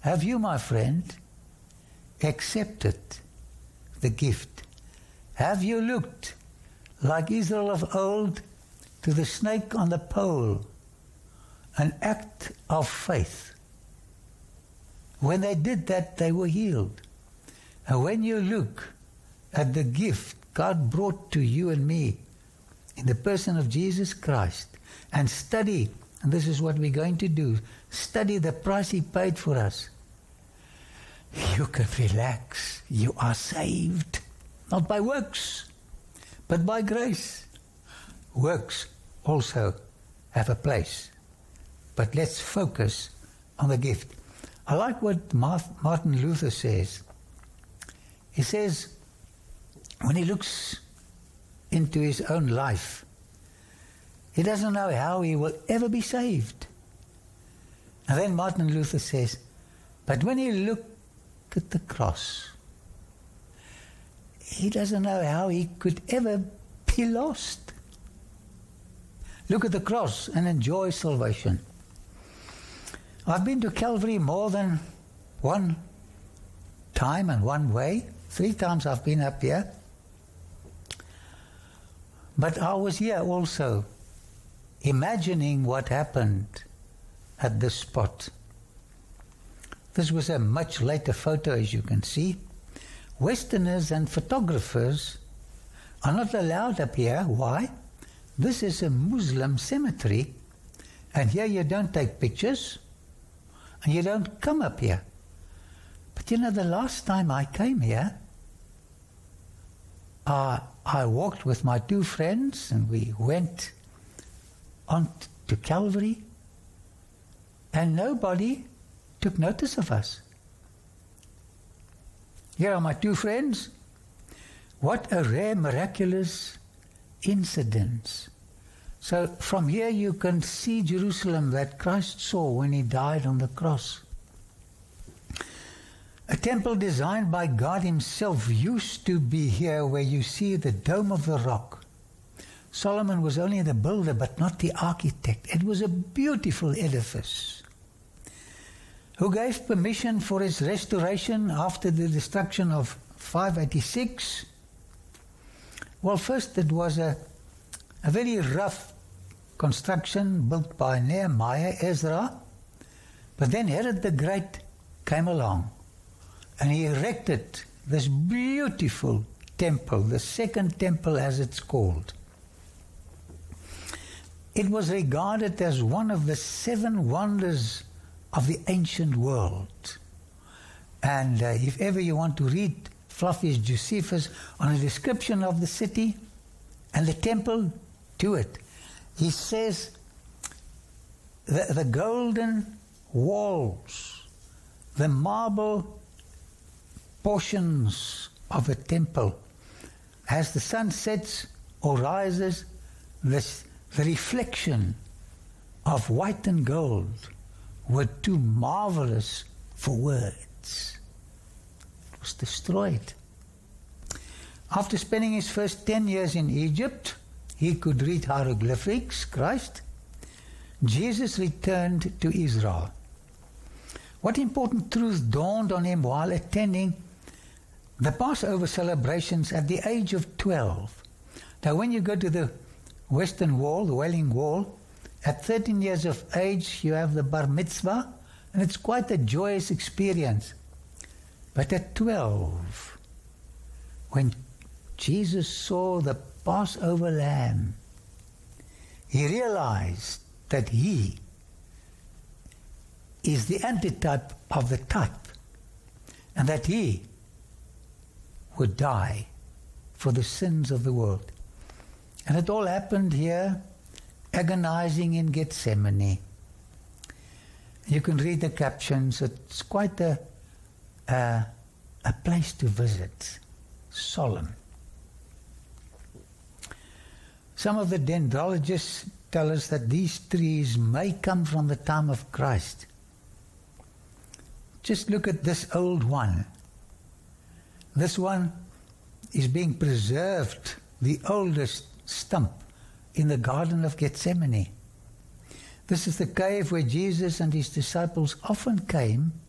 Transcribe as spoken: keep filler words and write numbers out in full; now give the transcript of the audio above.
Have you, my friend, accepted the gift? Have you looked, like Israel of old, to the snake on the pole, an act of faith? When they did that, they were healed. And when you look at the gift God brought to you and me in the person of Jesus Christ, and study, and this is what we're going to do, study the price He paid for us, you can relax. You are saved, not by works, but by grace. Works also have a place, but let's focus on the gift. I like what Martin Luther says. He says, when he looks into his own life, he doesn't know how he will ever be saved. And then Martin Luther says, but when he looked at the cross, he doesn't know how he could ever be lost. Look at the cross and enjoy salvation. I've been to Calvary more than one time and one way. Three times I've been up here. But I was here also, imagining what happened at this spot. This was a much later photo, as you can see. Westerners and photographers are not allowed up here. Why? This is a Muslim cemetery, and here you don't take pictures, and you don't come up here. But you know, the last time I came here, uh, I walked with my two friends, and we went on t- to Calvary, and nobody took notice of us. Here are my two friends. What a rare, miraculous incident. So from here you can see Jerusalem that Christ saw when He died on the cross. A temple designed by God Himself used to be here, where you see the Dome of the Rock. Solomon was only the builder, but not the architect. It was a beautiful edifice. Who gave permission for its restoration after the destruction of five eighty-six? Well, first it was a, a very rough construction built by Nehemiah, Ezra, but then Herod the Great came along and he erected this beautiful temple, the second temple as it's called. It was regarded as one of the seven wonders of the ancient world. And uh, if ever you want to read Flavius Josephus on a description of the city and the temple, do it. He says the, the golden walls, the marble portions of the temple, as the sun sets or rises, this, the reflection of white and gold were too marvelous for words. It was destroyed. After spending his first ten years in Egypt, he could read hieroglyphics, Christ. Jesus returned to Israel. What important truth dawned on him while attending the Passover celebrations at the age of twelve? Now, when you go to the Western Wall, the Wailing Wall, at thirteen years of age, you have the Bar Mitzvah, and it's quite a joyous experience. But at twelve, when Jesus saw the Passover lamb, he realized that he is the antitype of the type, and that he would die for the sins of the world. And it all happened here, agonizing in Gethsemane. You can read the captions. It's quite a, a, a place to visit. Solemn. Some of the dendrologists tell us that these trees may come from the time of Christ. Just look at this old one. This one is being preserved, the oldest stump in the Garden of Gethsemane. This is the cave where Jesus and his disciples often came